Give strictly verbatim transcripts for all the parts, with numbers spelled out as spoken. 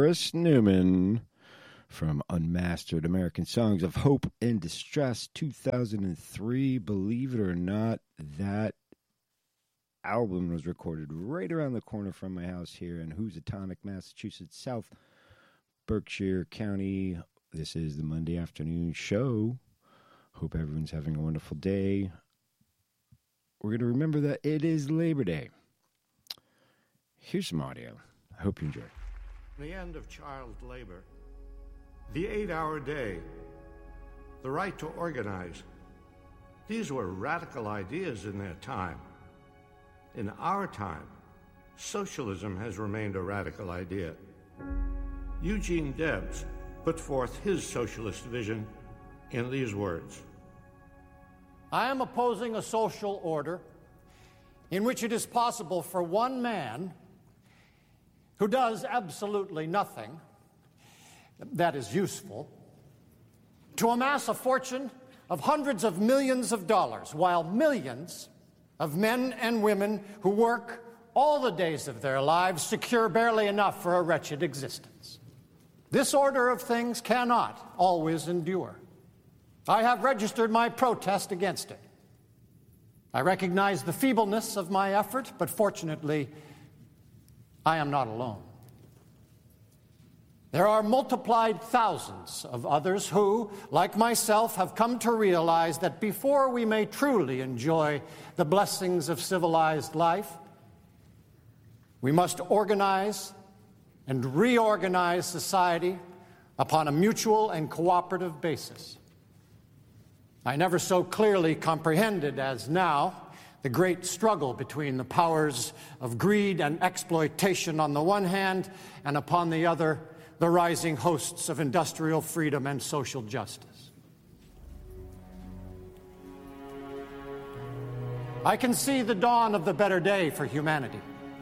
Chris Newman from Unmastered American Songs of Hope and Distress, two thousand three. Believe it or not, that album was recorded right around the corner from my house here in Housatonic, Massachusetts, South Berkshire County. This is the Monday afternoon show. Hope everyone's having a wonderful day. We're going to remember that it is Labor Day. Here's some audio. I hope you enjoy. The end of child labor, the eight-hour day, the right to organize. These were radical ideas in their time. In our time, socialism has remained a radical idea. Eugene Debs put forth his socialist vision in these words. I am opposing a social order in which it is possible for one man who does absolutely nothing that is useful to amass a fortune of hundreds of millions of dollars, while millions of men and women who work all the days of their lives secure barely enough for a wretched existence. This order of things cannot always endure. I have registered my protest against it. I recognize the feebleness of my effort, but fortunately, I am not alone. There are multiplied thousands of others who, like myself, have come to realize that before we may truly enjoy the blessings of civilized life, we must organize and reorganize society upon a mutual and cooperative basis. I never so clearly comprehended as now the great struggle between the powers of greed and exploitation on the one hand, and upon the other, the rising hosts of industrial freedom and social justice. I can see the dawn of the better day for humanity.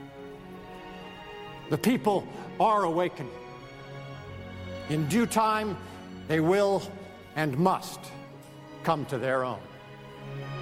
The people are awakening. In due time, they will and must come to their own.